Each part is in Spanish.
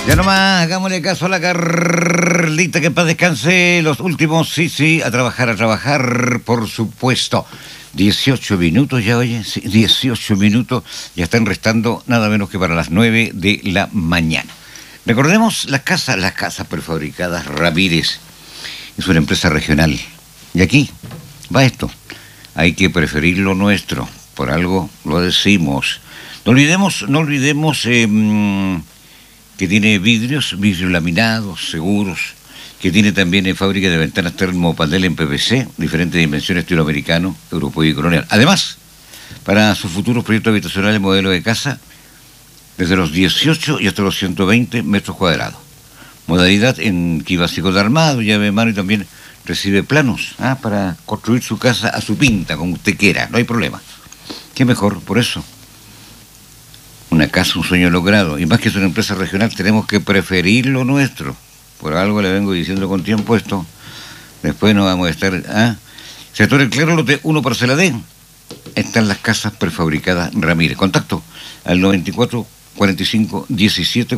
Ya nomás, hagámosle caso a la Carlita, que en paz descanse. Los últimos, sí, a trabajar, por supuesto. 18 minutos ya, oye, sí, 18 minutos, ya están restando nada menos que para las 9 de la mañana. Recordemos las casas prefabricadas Ramírez. Es una empresa regional. Y aquí va esto. Hay que preferir lo nuestro. Por algo lo decimos. No olvidemos que tiene vidrios laminados, seguros, que tiene también fábrica de ventanas termopanel en PVC, diferentes dimensiones, estilo americano, europeo y colonial. Además, para sus futuros proyectos habitacionales, modelo de casa, desde los 18 y hasta los 120 metros cuadrados. Modalidad en kit básico de armado, llave de mano, y también recibe planos para construir su casa a su pinta, como usted quiera, no hay problema. ¿Qué mejor por eso? Una casa, un sueño logrado. Y más que es una empresa regional, tenemos que preferir lo nuestro. Por algo le vengo diciendo con tiempo esto. Después no vamos a estar... Sector El Claro, lote 1, parcela D. Están las casas prefabricadas Ramírez. Contacto al 94 45 17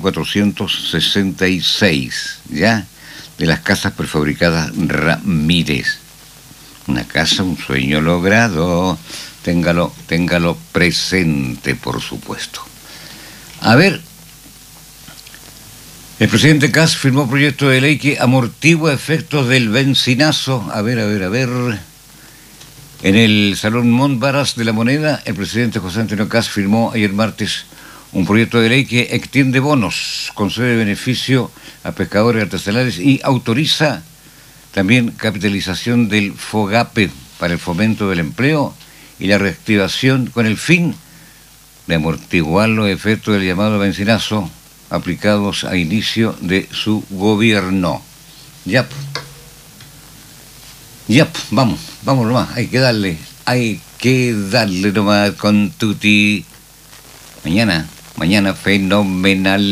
466. ¿Ya? De las casas prefabricadas Ramírez. Una casa, un sueño logrado. Téngalo presente, por supuesto. A ver, el presidente Kast firmó proyecto de ley que amortigua efectos del bencinazo. A ver. En el Salón Montbaras de la Moneda, el presidente José Antonio Kast firmó ayer martes un proyecto de ley que extiende bonos, concede beneficio a pescadores artesanales y autoriza también capitalización del FOGAPE para el fomento del empleo y la reactivación con el fin de amortiguar los efectos del llamado bencinazo aplicados a inicio de su gobierno. Yap, vamos nomás, hay que darle nomás con tutti. Mañana fenomenal.